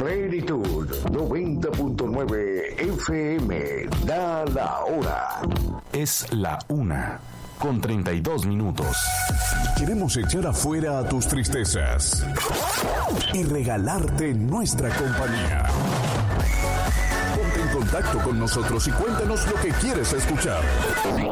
Plenitud 90.9 FM. Da la hora. Es la 1:32. Queremos echar afuera a tus tristezas y regalarte nuestra compañía. Ponte en contacto con nosotros y cuéntanos lo que quieres escuchar.